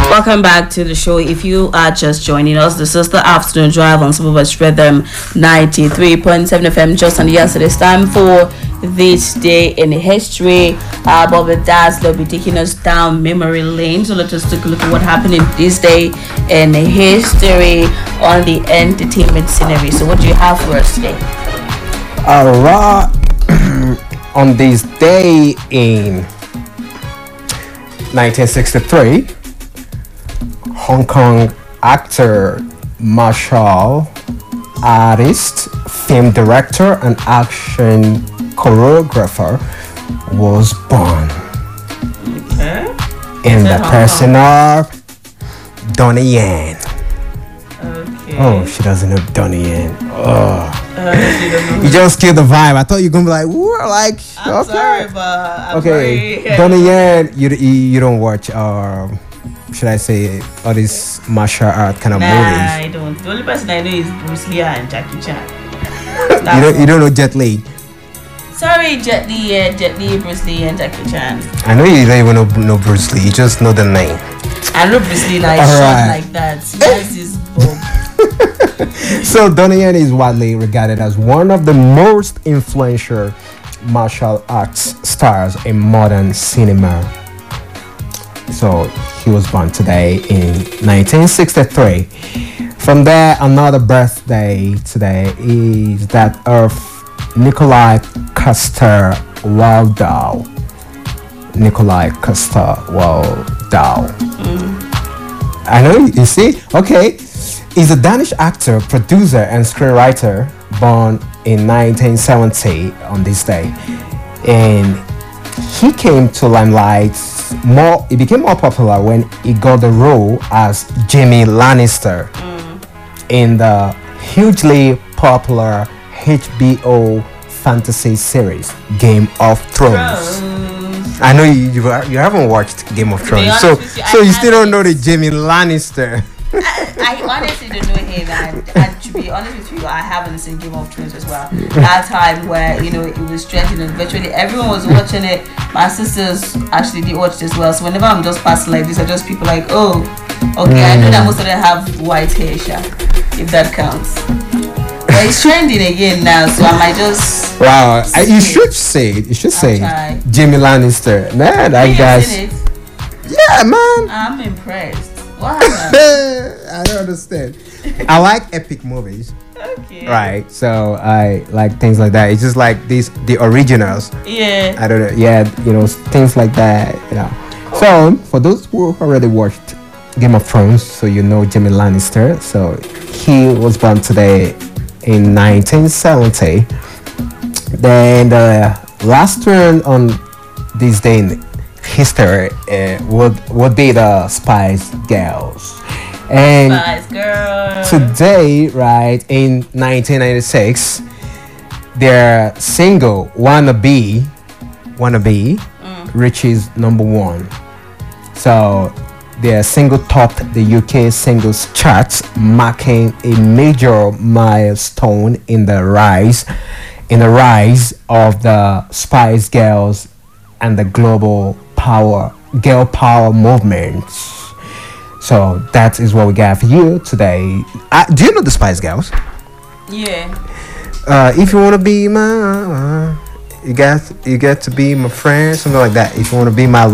Welcome back to the show. If you are just joining us, this is the afternoon drive on Superbus Rhythm 93.7 FM. Just on yesterday's time for this day in history. But with that, they'll be taking us down memory lane. So let us take a look at what happened in this day in history on the entertainment scenery. So what do you have for us today? Alright. On this day in 1963, Hong Kong actor, martial artist, film director, and action choreographer was born. Okay. In the person of Donnie Yen. Okay. Oh, she doesn't know Donnie Yen. Oh. She doesn't know. You just killed the vibe. I thought you were gonna be like, what? Like, I'm okay. sorry, but I'm Okay, sorry. Donnie Yen, you don't watch should I say all these martial art kind of Nah, movies? I don't. The only person I know is Bruce Lee and Jackie Chan. You don't know Jet Li. Sorry, Jet Li, Bruce Lee, and Jackie Chan. I know you don't even know Bruce Lee. You just know the name. I know Bruce Lee like All short right. like that. He has this bob. So Donnie Yen is widely regarded as one of the most influential martial arts stars in modern cinema. So he was born today in 1963. From there, another birthday today is that of Nikolai Coster-Waldau. Nikolai Coster-Waldau. I know, you see? Okay. He's a Danish actor, producer, and screenwriter born in 1970 on this day. And he came to limelight he became more popular when he got the role as Jaime Lannister in the hugely popular HBO fantasy series Game of Thrones. I know you haven't watched Game of Thrones, so you still don't know the Jaime Lannister. I honestly don't know him, and to be honest with you, I haven't seen Game of Thrones as well. That time where it was trending and virtually everyone was watching it. My sisters actually did watch it as well. So whenever I'm just passing like this, I just people like, oh, okay, I know that most of them have white hair, if that counts. But it's trending again now, so I might just. Wow, you should say it. You should say try. Jaime Lannister. Man, that guy's. Yeah, man. I'm impressed. What happened? I don't understand. I like epic movies. Okay. Right, so I like things like that. It's just like the originals. Yeah. I don't know. Yeah, things like that. So for those who already watched Game of Thrones, so you know Jaime Lannister. So he was born today in 1970. Then the last one on this day in history would be the Spice Girls. And Spice Girls. today, right, in 1996, their single Wannabe reaches #1. So their single topped the UK singles charts, marking a major milestone in the rise of the Spice Girls and the global girl power movements. So that is what we got for you today. Do you know the Spice Girls? Yeah. If you wanna be my, you got to be my friend, something like that. If you wanna be my